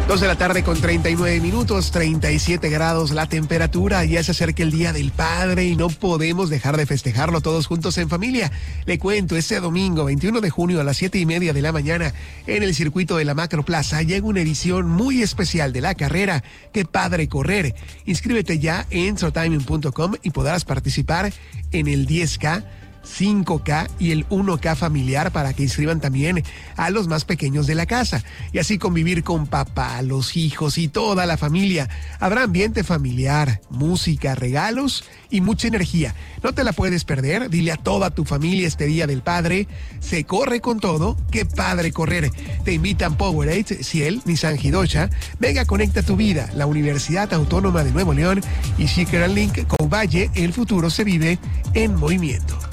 2 de la tarde con 39 minutos, 37 grados la temperatura. Ya se acerca el Día del Padre y no podemos dejar de festejarlo todos juntos en familia. Le cuento, este domingo 21 de junio a las 7:30 de la mañana en el circuito de la Macroplaza llega una edición muy especial de la carrera Qué Padre Correr. Inscríbete ya en Showtime.com y podrás participar en el 10K, 5K y el 1K familiar para que inscriban también a los más pequeños de la casa y así convivir con papá, los hijos y toda la familia. Habrá ambiente familiar, música, regalos y mucha energía. No te la puedes perder. Dile a toda tu familia este Día del Padre. Se corre con todo. Qué padre correr. Te invitan Powerade, Ciel, Nissan Hidocha, Venga Conecta Tu Vida, la Universidad Autónoma de Nuevo León y Shaker & Link con Valle. El futuro se vive en movimiento.